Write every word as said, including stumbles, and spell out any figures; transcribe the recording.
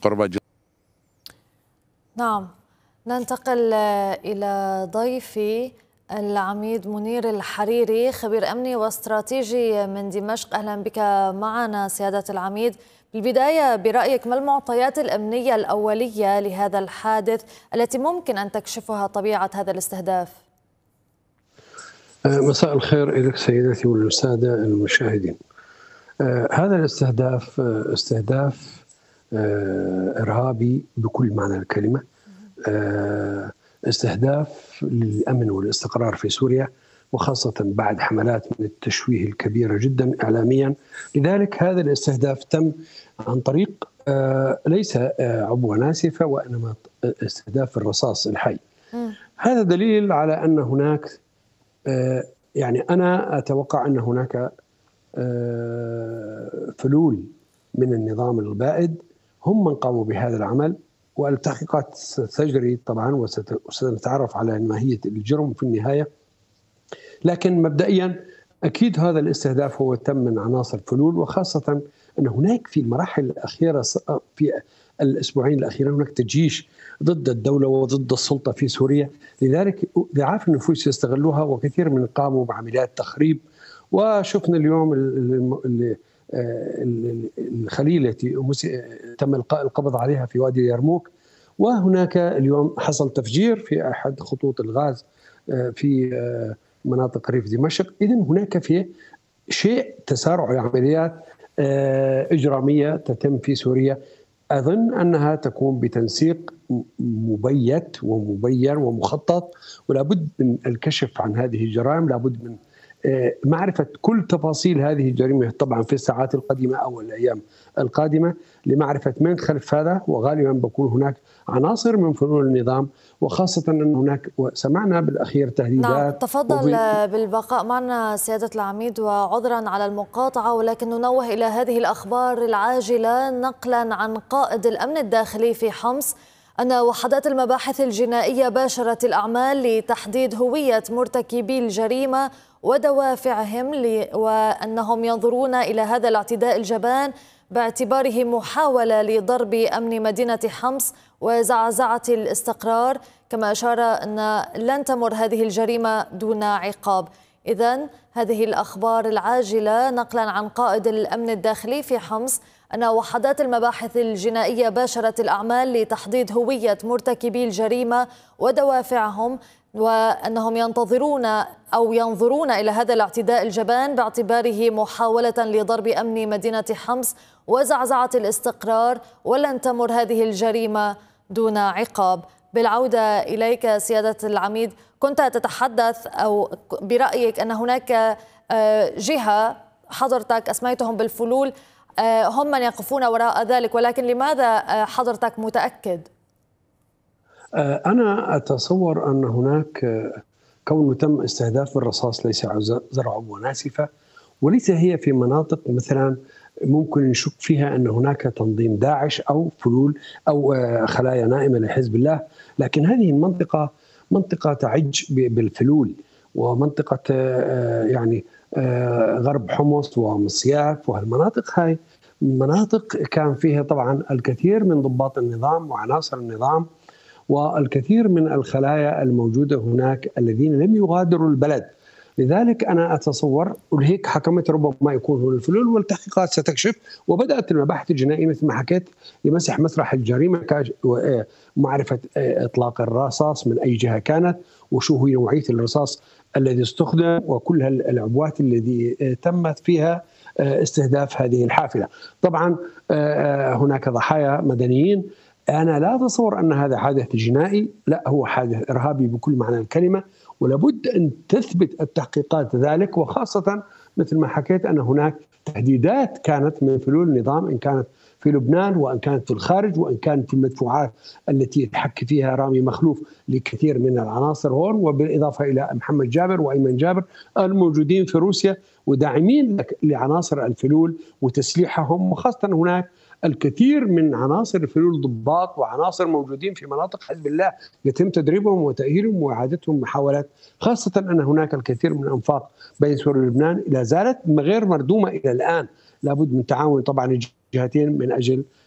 قرب. نعم، ننتقل إلى ضيفي العميد منير الحريري، خبير أمني واستراتيجي من دمشق. أهلا بك معنا سيادة العميد. بالبداية برأيك ما المعطيات الأمنية الأولية لهذا الحادث التي ممكن أن تكشفها طبيعة هذا الاستهداف؟ مساء الخير لك سيدتي والسادة المشاهدين. هذا الاستهداف استهداف إرهابي بكل معنى الكلمة، استهداف للأمن والاستقرار في سوريا، وخاصة بعد حملات من التشويه الكبيرة جدا إعلاميا. لذلك هذا الاستهداف تم عن طريق ليس عبوة ناسفة وإنما استهداف الرصاص الحي. هذا دليل على أن هناك، يعني أنا أتوقع أن هناك فلول من النظام البائد هم من قاموا بهذا العمل، والتحقيقات ستجري طبعا وسنتعرف على ماهية الجرم في النهاية. لكن مبدئيا أكيد هذا الاستهداف هو تم من عناصر فلول، وخاصة أن هناك في المراحل الأخيرة في الأسبوعين الأخيرين هناك تجيش ضد الدولة وضد السلطة في سوريا. لذلك ضعاف النفوس يستغلوها، وكثير من قاموا بعمليات تخريب. وشفنا اليوم الخلية التي تم إلقاء القبض عليها في وادي اليرموك، وهناك اليوم حصل تفجير في أحد خطوط الغاز في مناطق ريف دمشق. إذن هناك في شيء تسارع عمليات إجرامية تتم في سوريا، أظن أنها تكون بتنسيق مبيت ومبين ومخطط، ولا بد من الكشف عن هذه الجرائم، لا بد من معرفة كل تفاصيل هذه الجريمة طبعا في الساعات القادمة أو الأيام القادمة لمعرفة من خلف هذا. وغالبا بكون هناك عناصر من فنون النظام، وخاصة أن هناك سمعنا بالأخير تهديدات. نعم، تفضل وفي... بالبقاء معنا سيادة العميد، وعذرا على المقاطعة، ولكن ننوه إلى هذه الأخبار العاجلة نقلا عن قائد الأمن الداخلي في حمص أن وحدات المباحث الجنائية باشرت الأعمال لتحديد هوية مرتكبي الجريمة ودوافعهم، وأنهم ينظرون إلى هذا الاعتداء الجبان باعتباره محاولة لضرب أمن مدينة حمص وزعزعة الاستقرار، كما أشار أن لن تمر هذه الجريمة دون عقاب. إذن هذه الأخبار العاجلة نقلا عن قائد الأمن الداخلي في حمص أن وحدات المباحث الجنائية باشرت الأعمال لتحديد هوية مرتكبي الجريمة ودوافعهم، وأنهم ينتظرون أو ينظرون إلى هذا الاعتداء الجبان باعتباره محاولة لضرب أمن مدينة حمص وزعزعة الاستقرار، ولن تمر هذه الجريمة دون عقاب. بالعودة إليك سيادة العميد، كنت تتحدث أو برأيك أن هناك جهة حضرتك أسميتهم بالفلول هم من يقفون وراء ذلك، ولكن لماذا حضرتك متأكد؟ أنا أتصور أن هناك كون تم استهداف الرصاص ليس زرع عبوة ناسفة، وليس هي في مناطق مثلا ممكن نشك فيها أن هناك تنظيم داعش أو فلول أو خلايا نائمة لحزب الله، لكن هذه المنطقة منطقة تعج بالفلول، ومنطقة يعني غرب حمص ومصياف، وهالمناطق هاي مناطق كان فيها طبعا الكثير من ضباط النظام وعناصر النظام، والكثير من الخلايا الموجودة هناك الذين لم يغادروا البلد. لذلك أنا أتصور، ولهيك حكمت ربما يكون هو الفلول، والتحقيقات ستكشف. وبدأت المباحث الجنائية مثل ما حكيت لمسح مسرح الجريمة ومعرفة إطلاق الرصاص من أي جهة كانت، وشو هي نوعية الرصاص الذي استخدم، وكل العبوات التي تمت فيها استهداف هذه الحافلة. طبعا هناك ضحايا مدنيين. أنا لا أتصور أن هذا حادث جنائي، لا، هو حادث إرهابي بكل معنى الكلمة، ولابد أن تثبت التحقيقات ذلك، وخاصة مثل ما حكيت أن هناك تهديدات كانت من فلول النظام، إن كانت في لبنان وإن كانت في الخارج وإن كانت في المدفوعات التي يتحكي فيها رامي مخلوف لكثير من العناصر هون، وبالإضافة إلى محمد جابر وأيمن جابر الموجودين في روسيا وداعمين لعناصر الفلول وتسليحهم. وخاصة هناك الكثير من عناصر الفلول ضباط وعناصر موجودين في مناطق حزب الله يتم تدريبهم وتأهيلهم وإعادتهم محاولات، خاصة أن هناك الكثير من الأنفاق بين سوريا ولبنان لا زالت غير مردومة إلى الآن. لابد من تعاون طبعا الجهتين من أجل